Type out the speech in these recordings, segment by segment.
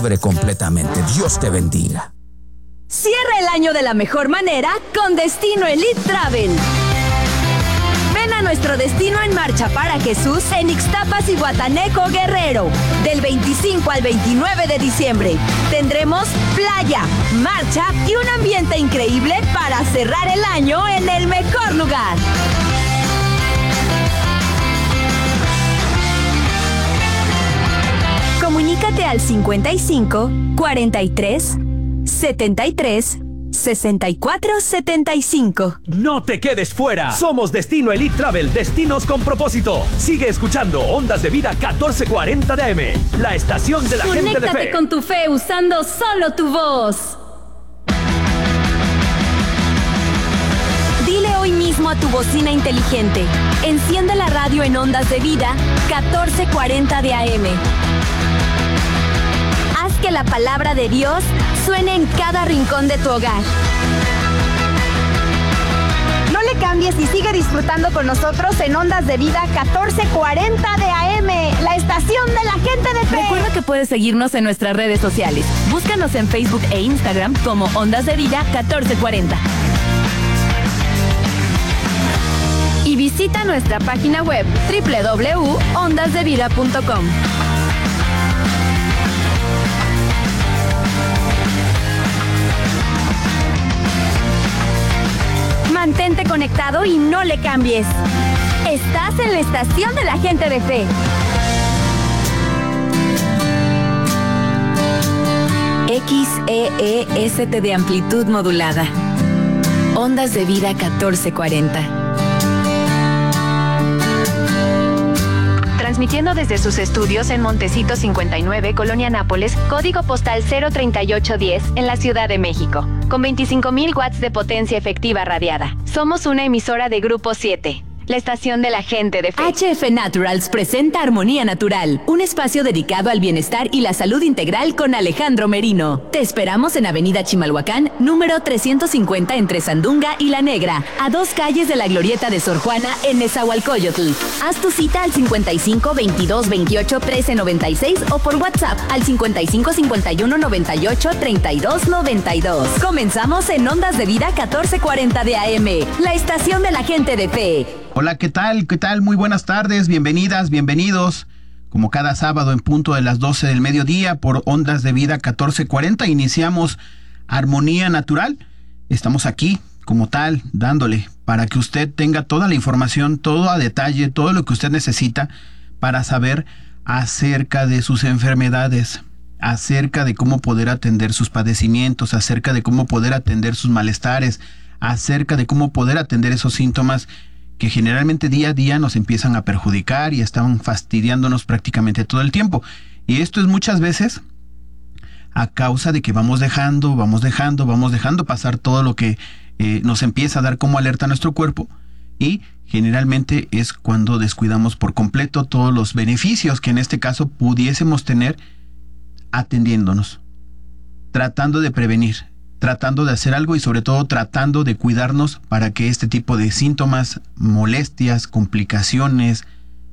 abre completamente. Dios te bendiga. Cierra el año de la mejor manera con Destino Elite Travel. Ven a nuestro Destino en Marcha para Jesús en Ixtapas y Guataneco, Guerrero. Del 25 al 29 de diciembre. Tendremos playa, marcha y un ambiente increíble para cerrar el año en el mejor lugar. Comunícate al 55 43 73 64 75. No te quedes fuera. Somos Destino Elite Travel, destinos con propósito. Sigue escuchando Ondas de Vida 1440 de AM, la estación de la gente de fe. Conéctate con tu fe usando solo tu voz. Dile hoy mismo a tu bocina inteligente: enciende la radio en Ondas de Vida 1440 de AM. Haz que la palabra de Dios suene en cada rincón de tu hogar. No le cambies y sigue disfrutando con nosotros en Ondas de Vida 1440 de AM, la estación de la gente de fe. Recuerda que puedes seguirnos en nuestras redes sociales. Búscanos en Facebook e Instagram como Ondas de Vida 1440. Y visita nuestra página web www.ondasdevida.com. Mantente conectado y no le cambies. Estás en la estación de la gente de fe. XEEST de amplitud modulada. Ondas de Vida 1440. Transmitiendo desde sus estudios en Montecito 59, Colonia Nápoles, código postal 03810, en la Ciudad de México, con 25,000 watts de potencia efectiva radiada. Somos una emisora de Grupo 7, la estación de la gente de fe. HF Naturals presenta Armonía Natural, un espacio dedicado al bienestar y la salud integral con Alejandro Merino. Te esperamos en Avenida Chimalhuacán, número 350 entre Sandunga y La Negra, a 2 calles de la Glorieta de Sor Juana en Nezahualcóyotl. Haz tu cita al 55 22 28 13 96 o por WhatsApp al 55 51 98 32 92. Comenzamos en Ondas de Vida 1440 de AM, la estación de la gente de fe. Hola, ¿qué tal? ¿Qué tal? Muy buenas tardes, bienvenidas, bienvenidos. Como cada sábado en punto de las 12 del mediodía por Ondas de Vida 1440 iniciamos Armonía Natural. Estamos aquí como tal dándole para que usted tenga toda la información, todo a detalle, todo lo que usted necesita para saber acerca de sus enfermedades, acerca de cómo poder atender sus padecimientos, acerca de cómo poder atender sus malestares, acerca de cómo poder atender esos síntomas que generalmente día a día nos empiezan a perjudicar y están fastidiándonos prácticamente todo el tiempo. Y esto es muchas veces a causa de que vamos dejando pasar todo lo que nos empieza a dar como alerta a nuestro cuerpo, y generalmente es cuando descuidamos por completo todos los beneficios que en este caso pudiésemos tener atendiéndonos, tratando de prevenir, tratando de hacer algo y sobre todo tratando de cuidarnos para que este tipo de síntomas, molestias, complicaciones,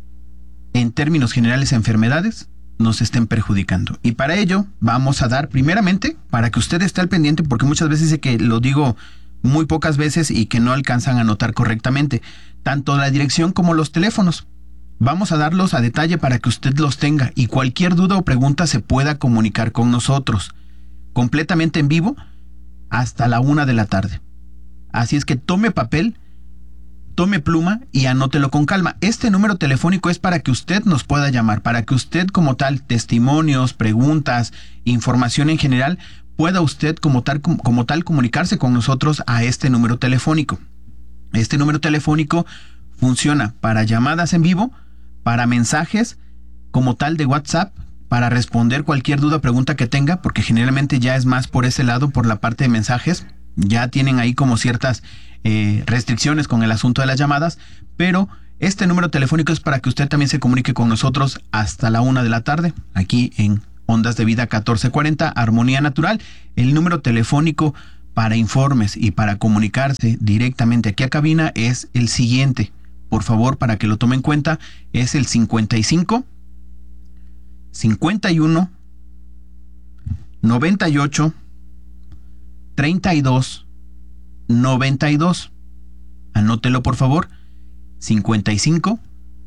en términos generales enfermedades, nos estén perjudicando. Y para ello vamos a dar primeramente, para que usted esté al pendiente, porque muchas veces sé que lo digo muy pocas veces y que no alcanzan a notar correctamente, tanto la dirección como los teléfonos. Vamos a darlos a detalle para que usted los tenga y cualquier duda o pregunta se pueda comunicar con nosotros, completamente en vivo, hasta la 1 de la tarde. Así es que tome papel, tome pluma y anótelo con calma. Este número telefónico es para que usted nos pueda llamar, para que usted como tal, testimonios, preguntas, información en general, pueda usted como tal comunicarse con nosotros a este número telefónico. Este número telefónico funciona para llamadas en vivo, para mensajes como tal de WhatsApp, para responder cualquier duda o pregunta que tenga, porque generalmente ya es más por ese lado, por la parte de mensajes. Ya tienen ahí como ciertas restricciones con el asunto de las llamadas, pero este número telefónico es para que usted también se comunique con nosotros hasta la 1 de la tarde, aquí en Ondas de Vida 1440, Armonía Natural. El número telefónico para informes y para comunicarse directamente aquí a cabina es el siguiente. Por favor, para que lo tome en cuenta, es el 55 51 98 32 92. Anótelo por favor. 55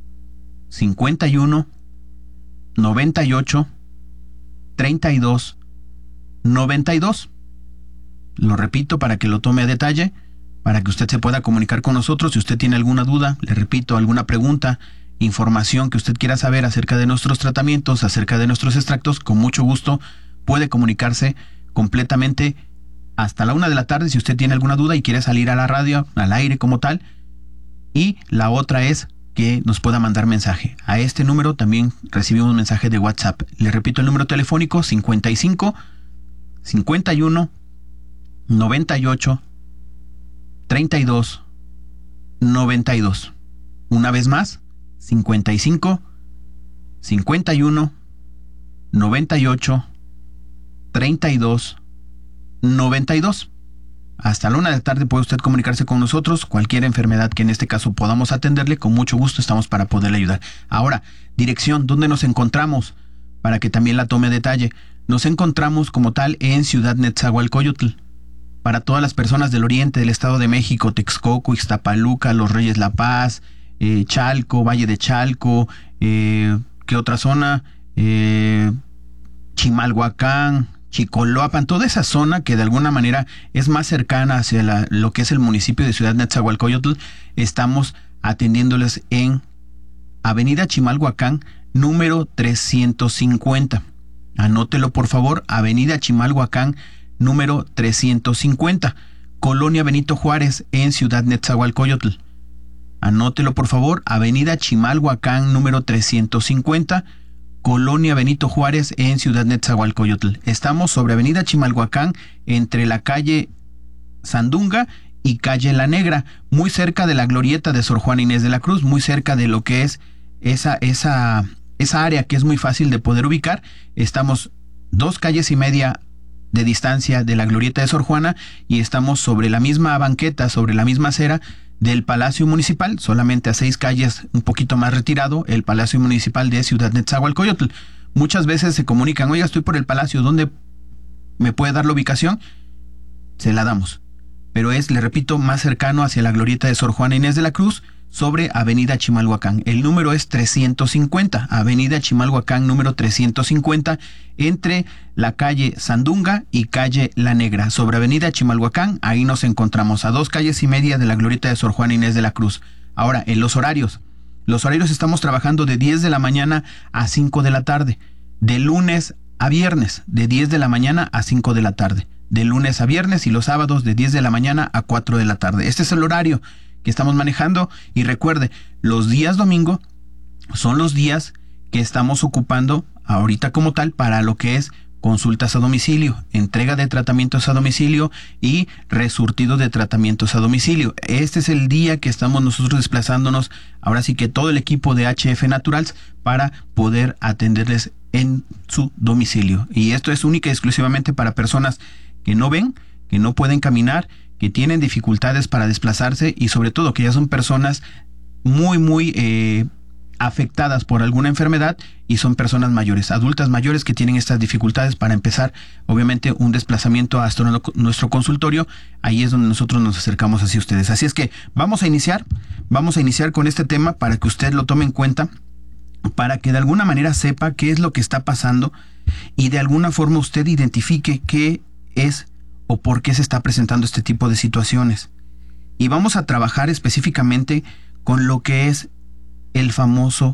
51 98 32 92. Lo repito para que lo tome a detalle, para que usted se pueda comunicar con nosotros. Si usted tiene alguna duda, le repito, alguna pregunta, información que usted quiera saber acerca de nuestros tratamientos, acerca de nuestros extractos, con mucho gusto puede comunicarse completamente hasta la 1 de la tarde si usted tiene alguna duda y quiere salir a la radio, al aire como tal. Y la otra es que nos pueda mandar mensaje. A este número también recibimos un mensaje de WhatsApp. Le repito el número telefónico: 55 51 98 32 92. Una vez más, 55 51 98 32 92. Hasta la 1 de la tarde puede usted comunicarse con nosotros. Cualquier enfermedad que en este caso podamos atenderle, con mucho gusto estamos para poderle ayudar. Ahora, dirección, ¿dónde nos encontramos? Para que también la tome a detalle. Nos encontramos como tal en Ciudad Nezahualcóyotl. Para todas las personas del oriente del Estado de México, Texcoco, Ixtapaluca, Los Reyes La Paz, Chalco, Valle de Chalco, ¿qué otra zona? Chimalhuacán, Chicoloapan, toda esa zona que de alguna manera es más cercana hacia lo que es el municipio de Ciudad Nezahualcóyotl. Estamos atendiéndoles en Avenida Chimalhuacán, número 350. Anótelo por favor, Avenida Chimalhuacán, número 350, Colonia Benito Juárez, en Ciudad Nezahualcóyotl. Anótelo por favor, Avenida Chimalhuacán, número 350, Colonia Benito Juárez, en Ciudad Nezahualcóyotl. Estamos sobre Avenida Chimalhuacán, entre la calle Sandunga y calle La Negra, muy cerca de la glorieta de Sor Juana Inés de la Cruz, muy cerca de lo que es esa área que es muy fácil de poder ubicar. Estamos 2 calles y media de distancia de la glorieta de Sor Juana y estamos sobre la misma banqueta, sobre la misma acera del Palacio Municipal, solamente a 6 calles un poquito más retirado, el Palacio Municipal de Ciudad Nezahualcóyotl. Muchas veces se comunican: oiga, estoy por el Palacio, ¿dónde me puede dar la ubicación? Se la damos, pero es, le repito, más cercano hacia la glorieta de Sor Juana Inés de la Cruz, sobre Avenida Chimalhuacán. El número es 350, Avenida Chimalhuacán, número 350, entre la calle Sandunga y calle La Negra. Sobre Avenida Chimalhuacán, ahí nos encontramos, a 2 calles y media de la glorieta de Sor Juana Inés de la Cruz. Ahora, en los horarios estamos trabajando de 10 de la mañana a 5 de la tarde, de lunes a viernes, de 10 de la mañana a 5 de la tarde, de lunes a viernes, y los sábados de 10 de la mañana a 4 de la tarde. Este es el horario que estamos manejando. Y recuerde, los días domingo son los días que estamos ocupando ahorita como tal para lo que es consultas a domicilio, entrega de tratamientos a domicilio y resurtido de tratamientos a domicilio. Este es el día que estamos nosotros desplazándonos, ahora sí que todo el equipo de HF Naturals, para poder atenderles en su domicilio. Y esto es única y exclusivamente para personas que no ven, que no pueden caminar, que tienen dificultades para desplazarse y sobre todo que ya son personas muy afectadas por alguna enfermedad y son personas mayores, adultas mayores, que tienen estas dificultades para empezar obviamente un desplazamiento hasta nuestro consultorio. Ahí es donde nosotros nos acercamos hacia ustedes. Así es que vamos a iniciar con este tema para que usted lo tome en cuenta, para que de alguna manera sepa qué es lo que está pasando y de alguna forma usted identifique qué es o por qué se está presentando este tipo de situaciones. Y vamos a trabajar específicamente con lo que es el famoso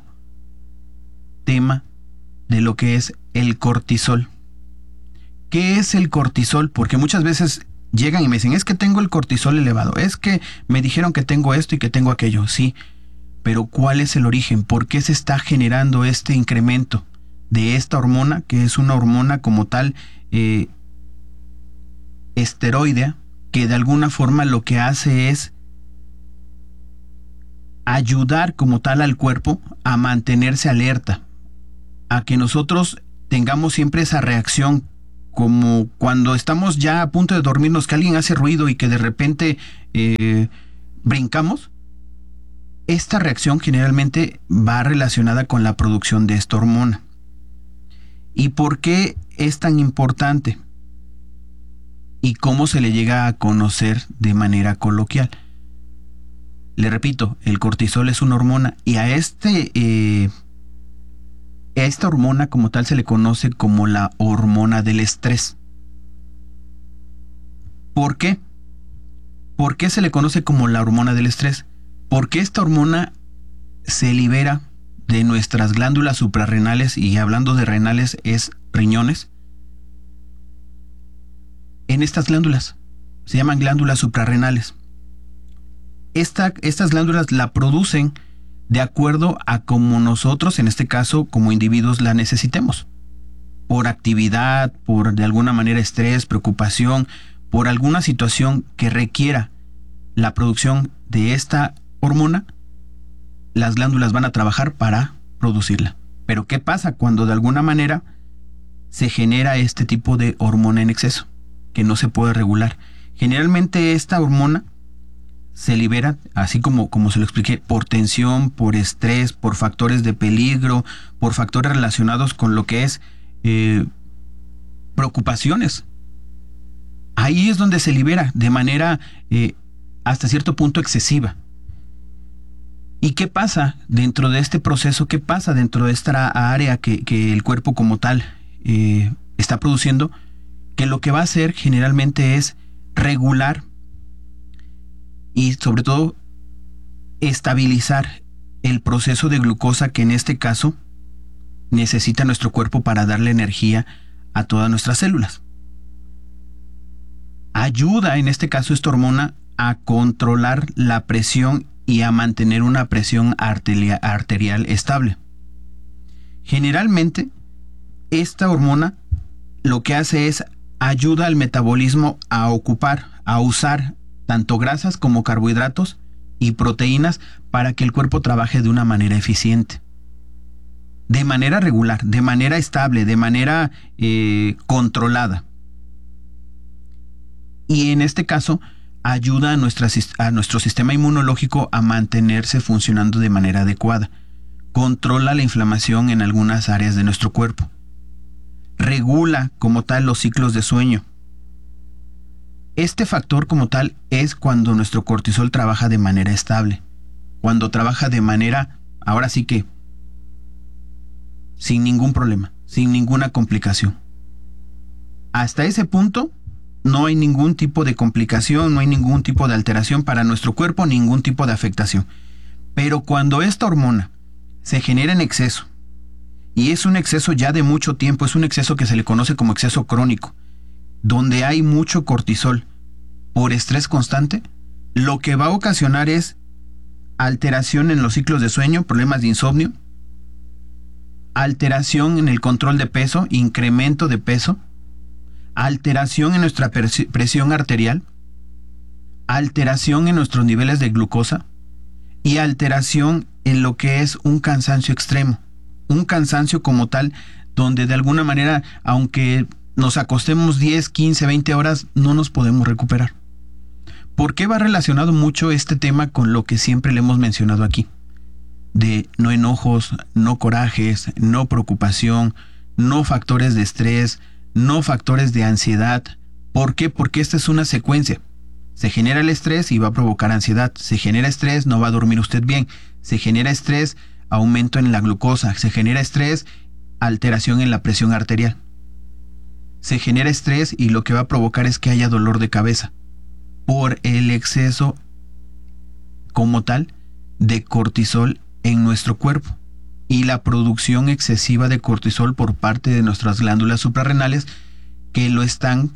tema de lo que es el cortisol. ¿Qué es el cortisol? Porque muchas veces llegan y me dicen: es que tengo el cortisol elevado, es que me dijeron que tengo esto y que tengo aquello. Sí, pero ¿cuál es el origen? ¿Por qué se está generando este incremento de esta hormona, que es una hormona como tal esteroidea, que de alguna forma lo que hace es ayudar como tal al cuerpo a mantenerse alerta, a que nosotros tengamos siempre esa reacción, como cuando estamos ya a punto de dormirnos, que alguien hace ruido y que de repente brincamos? Esta reacción generalmente va relacionada con la producción de esta hormona. ¿Y por qué es tan importante? ¿Y cómo se le llega a conocer de manera coloquial? Le repito, el cortisol es una hormona y a esta hormona como tal se le conoce como la hormona del estrés. ¿Por qué? ¿Por qué se le conoce como la hormona del estrés? Porque esta hormona se libera de nuestras glándulas suprarrenales, y hablando de renales es riñones. En estas glándulas se llaman glándulas suprarrenales. Estas glándulas la producen de acuerdo a como nosotros, en este caso como individuos, la necesitemos. Por actividad, por de alguna manera estrés, preocupación, por alguna situación que requiera la producción de esta hormona, las glándulas van a trabajar para producirla. Pero ¿qué pasa cuando de alguna manera se genera este tipo de hormona en exceso, que no se puede regular? Generalmente esta hormona se libera, así como se lo expliqué, por tensión, por estrés, por factores de peligro, por factores relacionados con lo que es preocupaciones. Ahí es donde se libera de manera hasta cierto punto excesiva. ¿Y qué pasa dentro de este proceso? ¿Qué pasa dentro de esta área que el cuerpo como tal está produciendo? Que lo que va a hacer generalmente es regular y sobre todo estabilizar el proceso de glucosa que en este caso necesita nuestro cuerpo para darle energía a todas nuestras células. Ayuda en este caso esta hormona a controlar la presión y a mantener una presión arterial estable. Generalmente, esta hormona lo que hace es ayuda al metabolismo a usar tanto grasas como carbohidratos y proteínas para que el cuerpo trabaje de una manera eficiente. De manera regular, de manera estable, de manera controlada. Y en este caso, ayuda a nuestro sistema inmunológico a mantenerse funcionando de manera adecuada. Controla la inflamación en algunas áreas de nuestro cuerpo. Regula como tal los ciclos de sueño. Este factor como tal es cuando nuestro cortisol trabaja de manera estable. Cuando trabaja de manera, ahora sí que, sin ningún problema, sin ninguna complicación. Hasta ese punto, no hay ningún tipo de complicación, no hay ningún tipo de alteración para nuestro cuerpo, ningún tipo de afectación. Pero cuando esta hormona se genera en exceso, y es un exceso ya de mucho tiempo, es un exceso que se le conoce como exceso crónico, donde hay mucho cortisol por estrés constante, lo que va a ocasionar es alteración en los ciclos de sueño, problemas de insomnio, alteración en el control de peso, incremento de peso, alteración en nuestra presión arterial, alteración en nuestros niveles de glucosa y alteración en lo que es un cansancio extremo. Un cansancio como tal, donde de alguna manera, aunque nos acostemos 10, 15, 20 horas, no nos podemos recuperar. ¿Por qué va relacionado mucho este tema con lo que siempre le hemos mencionado aquí? De no enojos, no corajes, no preocupación, no factores de estrés, no factores de ansiedad. ¿Por qué? Porque esta es una secuencia. Se genera el estrés y va a provocar ansiedad. Se genera estrés, no va a dormir usted bien. Se genera estrés, aumento en la glucosa. Se genera estrés, alteración en la presión arterial. Se genera estrés y lo que va a provocar es que haya dolor de cabeza por el exceso como tal de cortisol en nuestro cuerpo. Y la producción excesiva de cortisol por parte de nuestras glándulas suprarrenales que lo están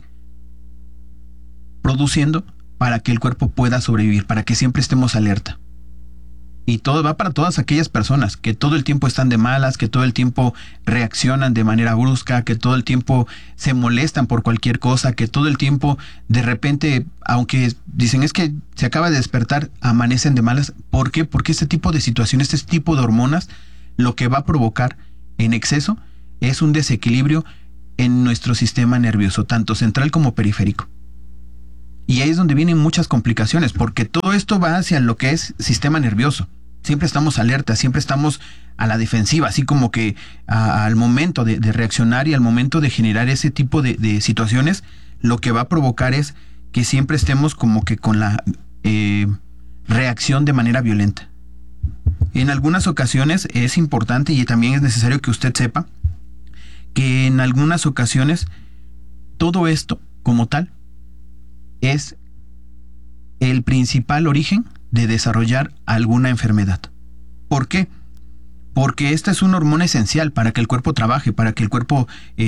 produciendo para que el cuerpo pueda sobrevivir, para que siempre estemos alerta. Y todo va para todas aquellas personas que todo el tiempo están de malas, que todo el tiempo reaccionan de manera brusca, que todo el tiempo se molestan por cualquier cosa, que todo el tiempo de repente, aunque dicen es que se acaba de despertar, amanecen de malas. ¿Por qué? Porque este tipo de situaciones, este tipo de hormonas, lo que va a provocar en exceso es un desequilibrio en nuestro sistema nervioso, tanto central como periférico. Y ahí es donde vienen muchas complicaciones, porque todo esto va hacia lo que es sistema nervioso. Siempre estamos alerta, siempre estamos a la defensiva, así como que al momento de reaccionar y al momento de generar ese tipo de situaciones, lo que va a provocar es que siempre estemos como que con la reacción de manera violenta. En algunas ocasiones es importante y también es necesario que usted sepa que en algunas ocasiones todo esto como tal es el principal origen de desarrollar alguna enfermedad. ¿Por qué? Porque esta es una hormona esencial para que el cuerpo trabaje, para que el cuerpo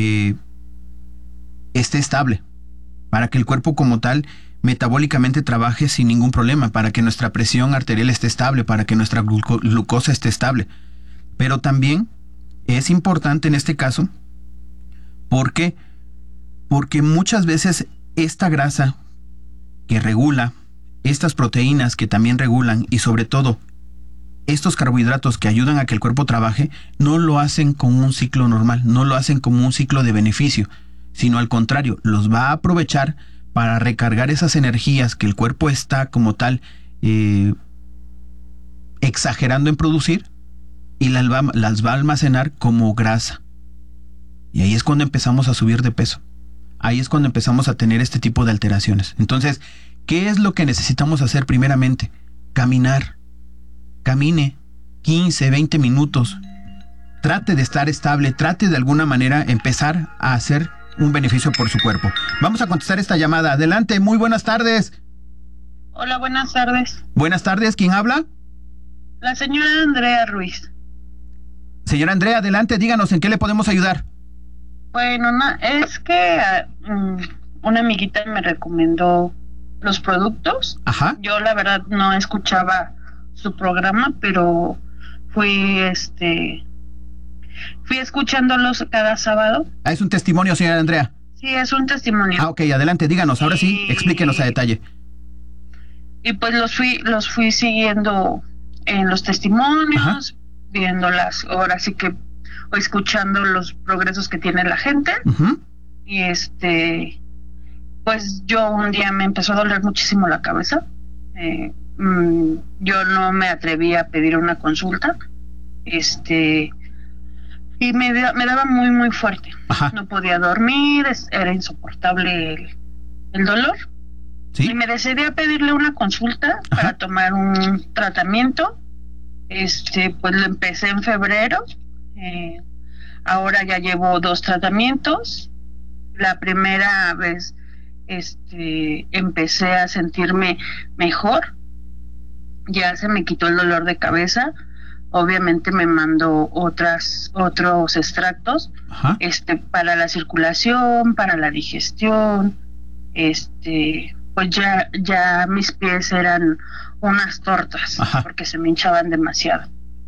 esté estable, para que el cuerpo como tal metabólicamente trabaje sin ningún problema, para que nuestra presión arterial esté estable, para que nuestra glucosa esté estable. Pero también es importante en este caso, ¿por qué? Porque muchas veces esta grasa que regula, estas proteínas que también regulan y sobre todo estos carbohidratos que ayudan a que el cuerpo trabaje, no lo hacen con un ciclo normal, no lo hacen como un ciclo de beneficio, sino al contrario, los va a aprovechar para recargar esas energías que el cuerpo está como tal exagerando en producir y las va a almacenar como grasa. Y ahí es cuando empezamos a subir de peso. Ahí es cuando empezamos a tener este tipo de alteraciones. Entonces, ¿qué es lo que necesitamos hacer primeramente? Caminar. Camine 15, 20 minutos. Trate de estar estable, trate de alguna manera empezar a hacer un beneficio por su cuerpo. Vamos a contestar esta llamada. Adelante, muy buenas tardes. Hola, buenas tardes. Buenas tardes, ¿quién habla? La señora Andrea Ruiz. Señora Andrea, adelante, díganos en qué le podemos ayudar. Bueno, es que una amiguita me recomendó los productos. Ajá. Yo la verdad no escuchaba su programa, pero fui escuchándolos cada sábado. Es un testimonio, señora Andrea. Sí, es un testimonio. Ok, adelante, díganos, ahora sí, explíquenos a detalle. Y pues los fui siguiendo en los testimonios, ajá, viéndolas, ahora sí que, o escuchando los progresos que tiene la gente. Uh-huh. Y pues yo un día me empezó a doler muchísimo la cabeza. Yo no me atreví a pedir una consulta. Y me daba muy, muy fuerte. Ajá. No podía dormir, era insoportable el dolor. ¿Sí? Y me decidí a pedirle una consulta, ajá, para tomar un tratamiento. Pues lo empecé en febrero. Ahora ya llevo 2 tratamientos. La primera vez empecé a sentirme mejor. Ya se me quitó el dolor de cabeza. Obviamente me mandó otros extractos, ajá, para la circulación, para la digestión. Pues ya mis pies eran unas tortas, ajá, porque se me hinchaban demasiado.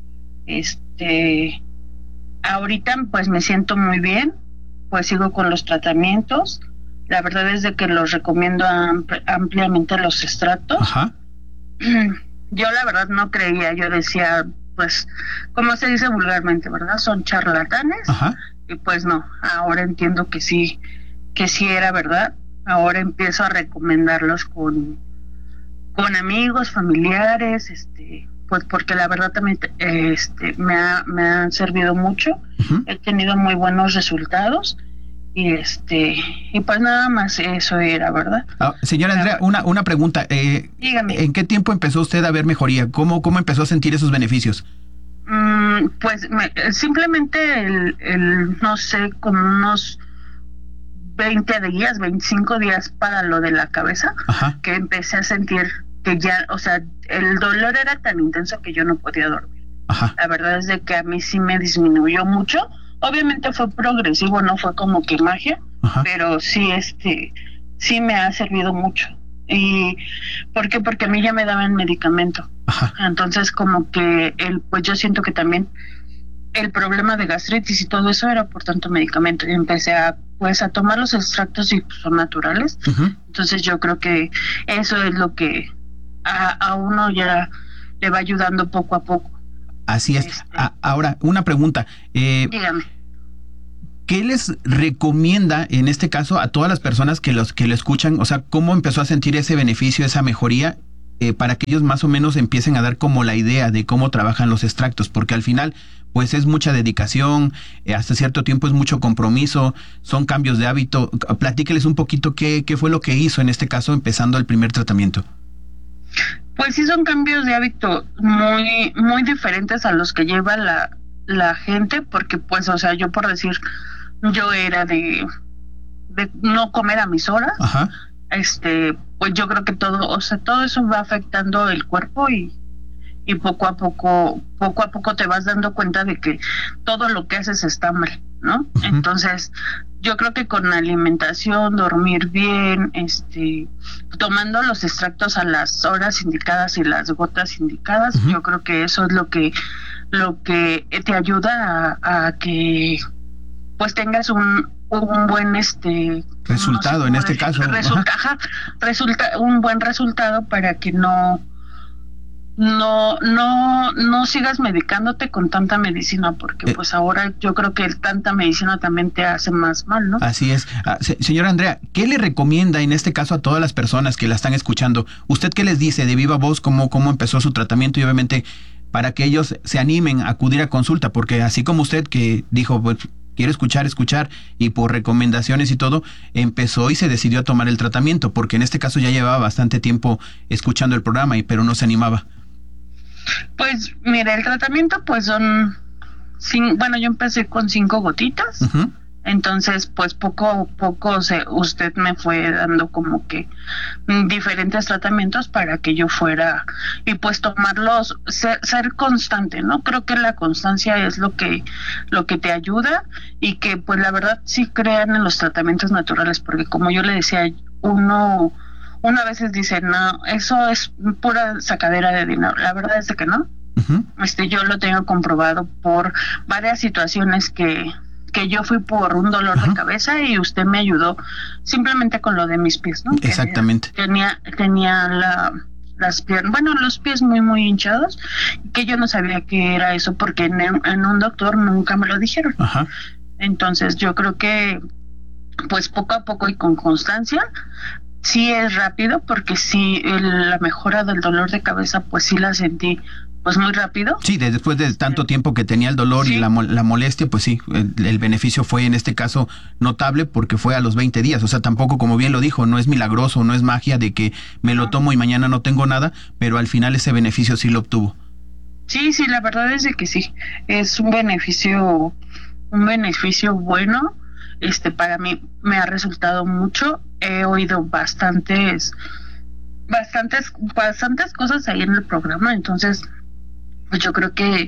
Ahorita pues me siento muy bien, pues sigo con los tratamientos. La verdad es de que los recomiendo ampliamente los extractos. Ajá. Yo la verdad no creía, yo decía, pues, como se dice vulgarmente, ¿verdad? Son charlatanes. Ajá. Y pues no, ahora entiendo que sí era verdad. Ahora empiezo a recomendarlos con amigos, familiares, pues porque la verdad también me han servido mucho. Uh-huh. He tenido muy buenos resultados. Y pues nada más eso era, ¿verdad? Señora Andrea, una pregunta. Dígame. ¿En qué tiempo empezó usted a ver mejoría? ¿Cómo empezó a sentir esos beneficios? Pues simplemente no sé, como unos 20 días, 25 días para lo de la cabeza, ajá, que empecé a sentir que ya, o sea, el dolor era tan intenso que yo no podía dormir. Ajá. La verdad es de que a mí sí me disminuyó mucho. Obviamente fue progresivo, no fue como que magia, ajá, pero sí, sí me ha servido mucho. ¿Y por qué? Porque a mí ya me daban medicamento. Ajá. Entonces como que pues yo siento que también el problema de gastritis y todo eso era por tanto medicamento. Y empecé a tomar los extractos y pues, son naturales. Uh-huh. Entonces yo creo que eso es lo que a uno ya le va ayudando poco a poco. Así es. Ahora, una pregunta. Dígame. ¿Qué les recomienda en este caso a todas las personas que lo escuchan? O sea, ¿cómo empezó a sentir ese beneficio, esa mejoría? para que ellos más o menos empiecen a dar como la idea de cómo trabajan los extractos, porque al final pues es mucha dedicación, hasta cierto tiempo es mucho compromiso, son cambios de hábito. Platíqueles un poquito qué fue lo que hizo en este caso empezando el primer tratamiento. Pues sí, son cambios de hábito muy, muy diferentes a los que lleva la gente, porque pues, o sea, yo por decir, yo era de no comer a mis horas. Ajá. Pues yo creo que todo eso va afectando el cuerpo y poco a poco te vas dando cuenta de que todo lo que haces está mal, ¿no? Uh-huh. Entonces, yo creo que con alimentación, dormir bien, tomando los extractos a las horas indicadas y las gotas indicadas, uh-huh, yo creo que eso es lo que te ayuda a que pues tengas un buen resultado, no sé, en este caso resulta un buen resultado para que no sigas medicándote con tanta medicina, porque pues ahora yo creo que tanta medicina también te hace más mal, ¿no? Así es. Señora Andrea, ¿qué le recomienda en este caso a todas las personas que la están escuchando? ¿Usted qué les dice de viva voz cómo empezó su tratamiento y obviamente para que ellos se animen a acudir a consulta? Porque así como usted que dijo, pues quiero escuchar y por recomendaciones y todo, empezó y se decidió a tomar el tratamiento, porque en este caso ya llevaba bastante tiempo escuchando el programa pero no se animaba. Pues mira, el tratamiento pues yo empecé con 5 gotitas, uh-huh, entonces pues poco a poco usted me fue dando como que diferentes tratamientos para que yo fuera y pues tomarlos, ser constante, ¿no? Creo que la constancia es lo que te ayuda y que pues la verdad sí crean en los tratamientos naturales, porque como yo le decía, uno a veces dice, no, eso es pura sacadera de dinero. La verdad es de que no. Uh-huh. Yo lo tengo comprobado por varias situaciones que yo fui por un dolor, uh-huh, de cabeza y usted me ayudó simplemente con lo de mis pies, ¿no? Exactamente. Tenía las piernas, los pies muy, muy hinchados, que yo no sabía qué era eso porque en un doctor nunca me lo dijeron. Uh-huh. Entonces yo creo que pues poco a poco y con constancia. Sí es rápido, porque sí, la mejora del dolor de cabeza, pues sí la sentí pues muy rápido. Sí, después de tanto tiempo que tenía el dolor, sí, y la molestia, pues sí, el beneficio fue en este caso notable porque fue a los 20 días. O sea, tampoco, como bien lo dijo, no es milagroso, no es magia de que me lo tomo y mañana no tengo nada, pero al final ese beneficio sí lo obtuvo. Sí, la verdad es de que sí, es un beneficio bueno. Para mí me ha resultado mucho. He oído bastantes cosas ahí en el programa, entonces pues yo creo que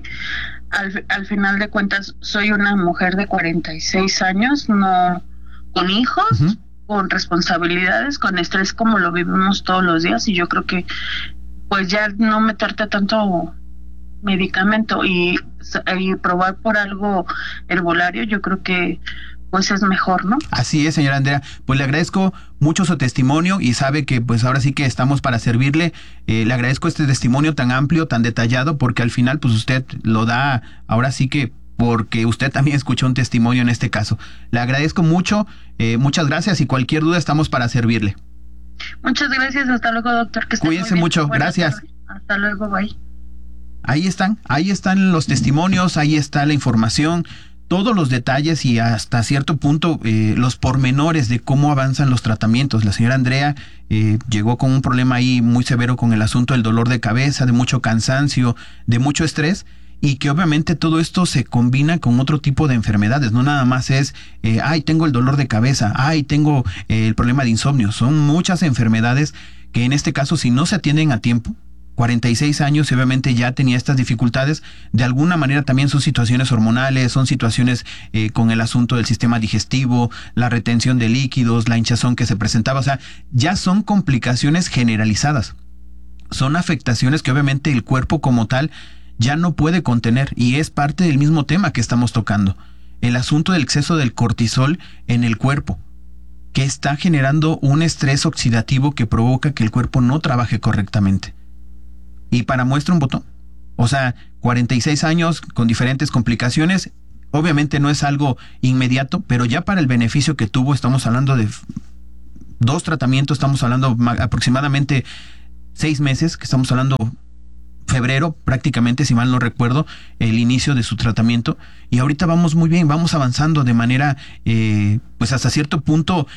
al final de cuentas soy una mujer de 46 años, no con hijos, uh-huh, con responsabilidades, con estrés como lo vivimos todos los días, y yo creo que pues ya no meterte tanto medicamento y probar por algo herbolario, yo creo que pues es mejor, ¿no? Así es, señora Andrea. Pues le agradezco mucho su testimonio y sabe que pues ahora sí que estamos para servirle. Le agradezco este testimonio tan amplio, tan detallado, porque al final pues usted lo da ahora sí que porque usted también escuchó un testimonio en este caso. Le agradezco mucho, muchas gracias y cualquier duda estamos para servirle. Muchas gracias, hasta luego, doctor. Que cuídense mucho, gracias. Hasta luego, bye. Ahí están los testimonios, ahí está la información, todos los detalles y hasta cierto punto los pormenores de cómo avanzan los tratamientos. La señora Andrea llegó con un problema ahí muy severo con el asunto del dolor de cabeza, de mucho cansancio, de mucho estrés, y que obviamente todo esto se combina con otro tipo de enfermedades. No nada más es, tengo el dolor de cabeza, tengo el problema de insomnio. Son muchas enfermedades que en este caso, si no se atienden a tiempo, 46 años y obviamente ya tenía estas dificultades, de alguna manera también son situaciones hormonales, son situaciones con el asunto del sistema digestivo, la retención de líquidos, la hinchazón que se presentaba, o sea, ya son complicaciones generalizadas, son afectaciones que obviamente el cuerpo como tal ya no puede contener y es parte del mismo tema que estamos tocando, el asunto del exceso del cortisol en el cuerpo, que está generando un estrés oxidativo que provoca que el cuerpo no trabaje correctamente. Y para muestra un botón, o sea, 46 años con diferentes complicaciones, obviamente no es algo inmediato, pero ya para el beneficio que tuvo, estamos hablando de 2 tratamientos, estamos hablando aproximadamente 6 meses, que estamos hablando febrero, prácticamente, si mal no recuerdo, el inicio de su tratamiento, y ahorita vamos muy bien, vamos avanzando de manera, pues hasta cierto punto,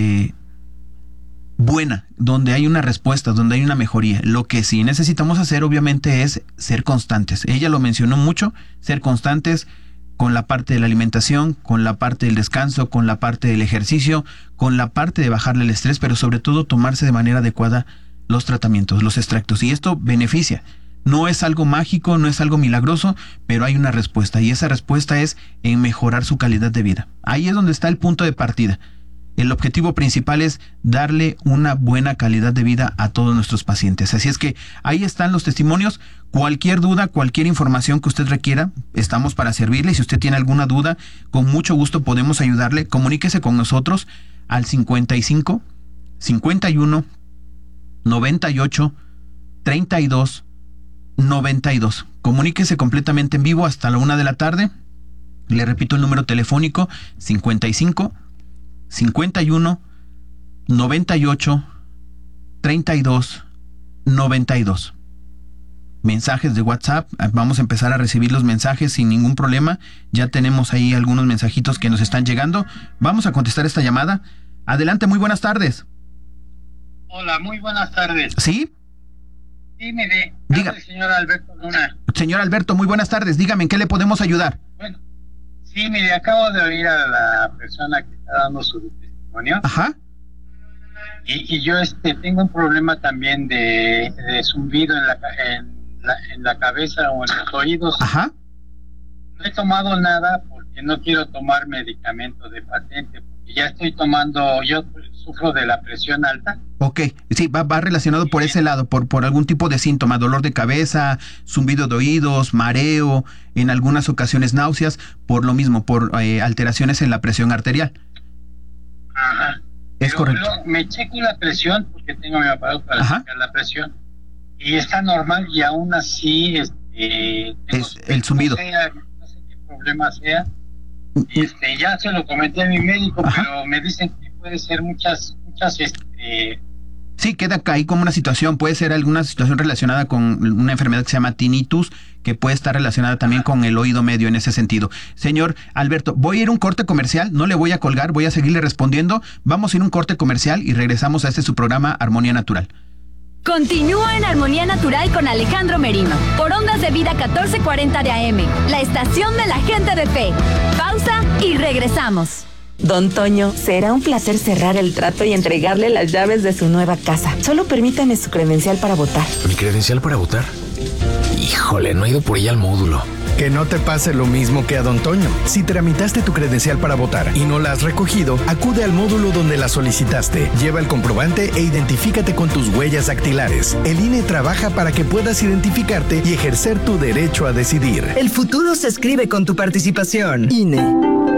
buena, donde hay una respuesta, donde hay una mejoría. Lo que sí necesitamos hacer, obviamente, es ser constantes. Ella lo mencionó mucho, ser constantes con la parte de la alimentación, con la parte del descanso, con la parte del ejercicio, con la parte de bajarle el estrés, pero sobre todo tomarse de manera adecuada los tratamientos, los extractos. Y esto beneficia. No es algo mágico, no es algo milagroso, pero hay una respuesta, y esa respuesta es en mejorar su calidad de vida. Ahí es donde está el punto de partida. El objetivo principal es darle una buena calidad de vida a todos nuestros pacientes. Así es que ahí están los testimonios. Cualquier duda, cualquier información que usted requiera, estamos para servirle. Si usted tiene alguna duda, con mucho gusto podemos ayudarle. Comuníquese con nosotros al 55 51 98 32 92. Comuníquese completamente en vivo hasta la 1 de la tarde. Le repito el número telefónico: 55 51 98 32 92. Mensajes de WhatsApp, vamos a empezar a recibir los mensajes sin ningún problema. Ya tenemos ahí algunos mensajitos que nos están llegando. Vamos a contestar esta llamada. Adelante, muy buenas tardes. Hola, muy buenas tardes. ¿Sí? Sí, mire, diga. El señor Alberto Luna. Señor Alberto, muy buenas tardes. Dígame, ¿en qué le podemos ayudar? Bueno, sí, mire, acabo de oír a la persona que está dando su testimonio. Ajá. Y yo tengo un problema también de zumbido en la cabeza o en los oídos. Ajá. No he tomado nada porque no quiero tomar medicamento de patente, porque ya estoy tomando, yo sufro de la presión alta. Ok, sí, va relacionado por ese lado, por algún tipo de síntoma, dolor de cabeza, zumbido de oídos, mareo, en algunas ocasiones náuseas, por lo mismo, por alteraciones en la presión arterial. Ajá. Es correcto. Me checo la presión porque tengo mi aparato para checar la presión y está normal, y aún así es el zumbido. No sé qué problema sea. Ya se lo comenté a mi médico. Ajá. Pero me dicen que puede ser muchas Sí, queda ahí como una situación, puede ser alguna situación relacionada con una enfermedad que se llama tinnitus, que puede estar relacionada también con el oído medio en ese sentido. Señor Alberto, voy a ir a un corte comercial, no le voy a colgar, voy a seguirle respondiendo. Vamos a ir a un corte comercial y regresamos a su programa Armonía Natural. Continúa en Armonía Natural con Alejandro Merino, por Ondas de Vida 1440 de AM, la estación de la gente de fe. Pausa y regresamos. Don Toño, será un placer cerrar el trato y entregarle las llaves de su nueva casa. Solo permítame su credencial para votar. ¿Mi credencial para votar? Híjole, no he ido por ella al módulo. Que no te pase lo mismo que a Don Toño. Si tramitaste tu credencial para votar y no la has recogido, acude al módulo donde la solicitaste. Lleva el comprobante e identifícate con tus huellas dactilares. El INE trabaja para que puedas identificarte y ejercer tu derecho a decidir. El futuro se escribe con tu participación. INE.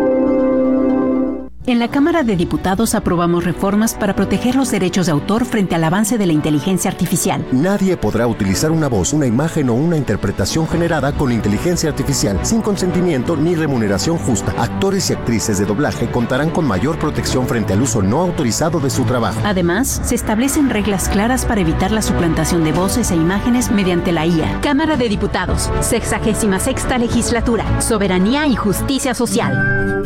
En la Cámara de Diputados aprobamos reformas para proteger los derechos de autor frente al avance de la inteligencia artificial. Nadie podrá utilizar una voz, una imagen o una interpretación generada con inteligencia artificial sin consentimiento ni remuneración justa. Actores y actrices de doblaje contarán con mayor protección frente al uso no autorizado de su trabajo. Además, se establecen reglas claras para evitar la suplantación de voces e imágenes mediante la IA. Cámara de Diputados, 66ª Legislatura, Soberanía y Justicia Social.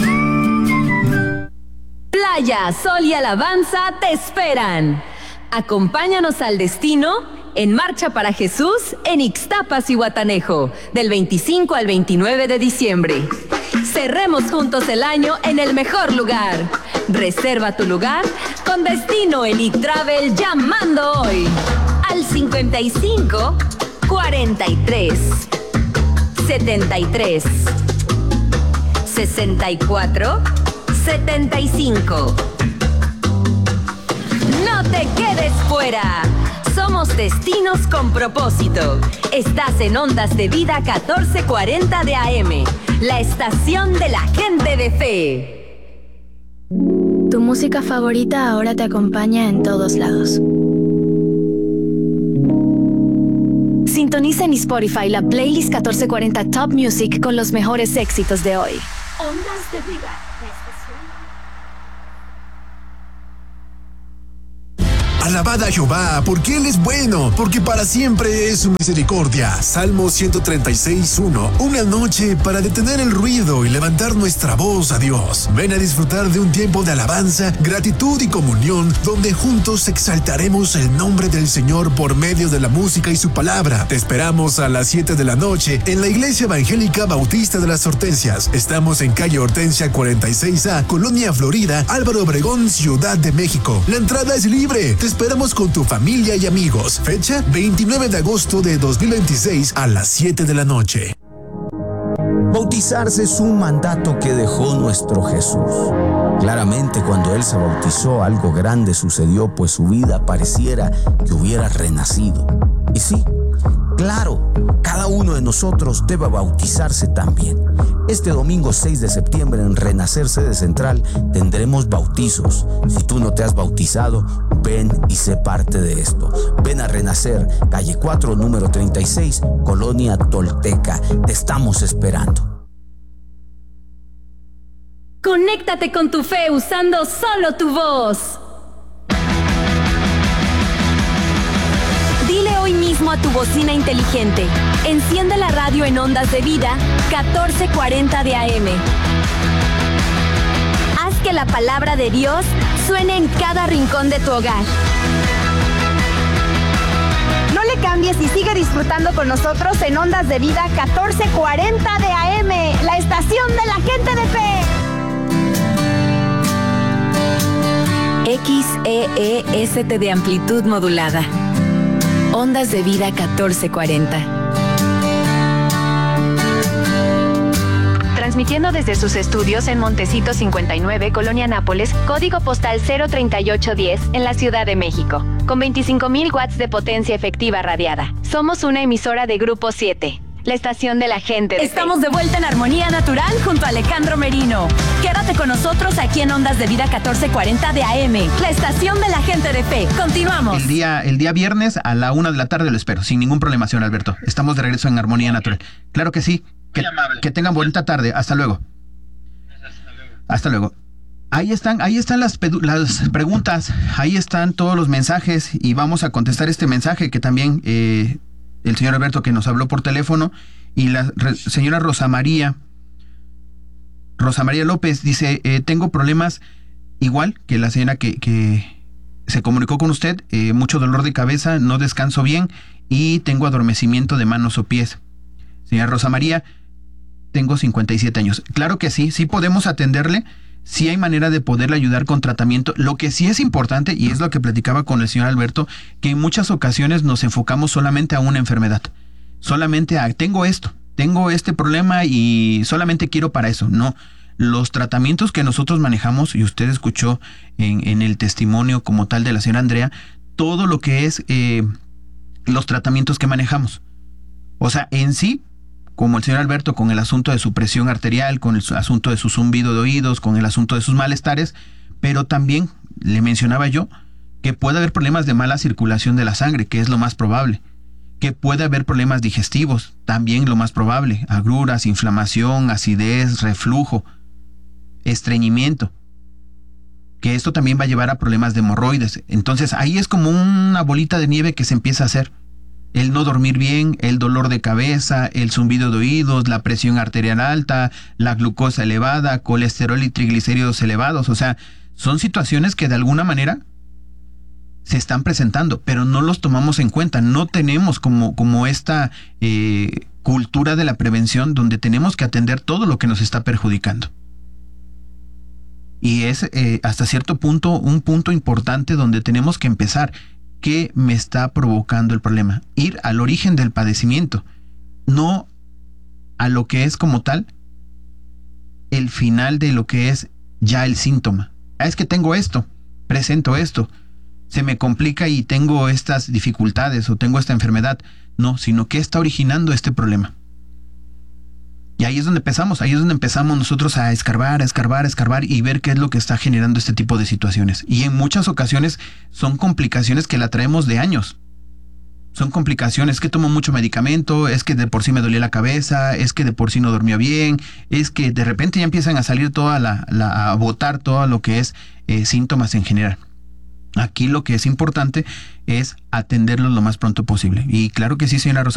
Playa, sol y alabanza te esperan. Acompáñanos al destino en Marcha para Jesús en Ixtapas y Guatanejo, del 25 al 29 de diciembre. Cerremos juntos el año en el mejor lugar. Reserva tu lugar con Destino Elite Travel llamando hoy al 55 43 73 64 75. No te quedes fuera. Somos destinos con propósito. Estás en Ondas de Vida 1440 de AM, la estación de la gente de fe. Tu música favorita ahora te acompaña en todos lados. Sintoniza en Spotify la playlist 1440 Top Music con los mejores éxitos de hoy. Ondas de Vida. Alabad a Jehová, porque Él es bueno, porque para siempre es su misericordia. Salmo 136:1. Una noche para detener el ruido y levantar nuestra voz a Dios. Ven a disfrutar de un tiempo de alabanza, gratitud y comunión, donde juntos exaltaremos el nombre del Señor por medio de la música y su palabra. Te esperamos a las 7 de la noche en la Iglesia Evangélica Bautista de las Hortensias. Estamos en calle Hortensia 46A, Colonia Florida, Álvaro Obregón, Ciudad de México. La entrada es libre. Te esperamos con tu familia y amigos. Fecha 29 de agosto de 2026 a las 7 de la noche. Bautizarse es un mandato que dejó nuestro Jesús. Claramente, cuando Él se bautizó, algo grande sucedió, pues su vida pareciera que hubiera renacido. Y sí, claro, cada uno de nosotros debe bautizarse también. Este domingo 6 de septiembre en Renacer Sede Central tendremos bautizos. Si tú no te has bautizado, ven y sé parte de esto. Ven a Renacer, calle 4, número 36, Colonia Tolteca. Te estamos esperando. Conéctate con tu fe usando solo tu voz. Dile hoy mismo a tu bocina inteligente: enciende la radio en Ondas de Vida 1440 de AM. Haz que la palabra de Dios suene en cada rincón de tu hogar. No le cambies y sigue disfrutando con nosotros en Ondas de Vida 1440 de AM, la estación de la gente de fe. XEEST de amplitud modulada. Ondas de Vida 1440. Transmitiendo desde sus estudios en Montecito 59, Colonia Nápoles, código postal 03810, en la Ciudad de México, con 25,000 watts de potencia efectiva radiada. Somos una emisora de Grupo 7, la estación de la gente de Estamos de vuelta en Armonía Natural junto a Alejandro Merino. Quédate con nosotros aquí en Ondas de Vida 1440 de AM, la estación de la gente de fe. Continuamos. El día viernes a la 1 de la tarde lo espero, sin ningún problema, señor Alberto. Estamos de regreso en Armonía Natural. Claro que sí. Que tengan bonita tarde. Hasta luego. Hasta luego. Ahí están las preguntas, ahí están todos los mensajes y vamos a contestar este mensaje que también el señor Alberto que nos habló por teléfono y la señora Rosa María López dice, tengo problemas igual que la señora que se comunicó con usted, mucho dolor de cabeza, no descanso bien y tengo adormecimiento de manos o pies. Señora Rosa María, tengo 57 años. Claro que sí podemos atenderle, sí hay manera de poderle ayudar con tratamiento. Lo que sí es importante, y es lo que platicaba con el señor Alberto, que en muchas ocasiones nos enfocamos solamente a una enfermedad. Solamente a, tengo este problema y solamente quiero para eso. No, los tratamientos que nosotros manejamos, y usted escuchó en el testimonio como tal de la señora Andrea, todo lo que es los tratamientos que manejamos. O sea, en sí, como el señor Alberto, con el asunto de su presión arterial, con el asunto de su zumbido de oídos, con el asunto de sus malestares, pero también le mencionaba yo que puede haber problemas de mala circulación de la sangre, que es lo más probable, que puede haber problemas digestivos, también lo más probable, agruras, inflamación, acidez, reflujo, estreñimiento, que esto también va a llevar a problemas de hemorroides. Entonces ahí es como una bolita de nieve que se empieza a hacer. El no dormir bien, el dolor de cabeza, el zumbido de oídos, la presión arterial alta, la glucosa elevada, colesterol y triglicéridos elevados. O sea, son situaciones que de alguna manera se están presentando, pero no los tomamos en cuenta. No tenemos como esta cultura de la prevención donde tenemos que atender todo lo que nos está perjudicando. Y es hasta cierto punto un punto importante donde tenemos que empezar. ¿Qué me está provocando el problema? Ir al origen del padecimiento, no a lo que es como tal el final de lo que es ya el síntoma. Es que tengo esto, presento esto, se me complica y tengo estas dificultades o tengo esta enfermedad. No, sino ¿qué está originando este problema? Y ahí es donde empezamos nosotros a escarbar y ver qué es lo que está generando este tipo de situaciones. Y en muchas ocasiones son complicaciones que la traemos de años. Son complicaciones, es que tomo mucho medicamento, es que de por sí me dolía la cabeza, es que de por sí no dormía bien, es que de repente ya empiezan a salir a botar todo lo que es síntomas en general. Aquí lo que es importante es atenderlos lo más pronto posible. Y claro que sí, señora Rosa.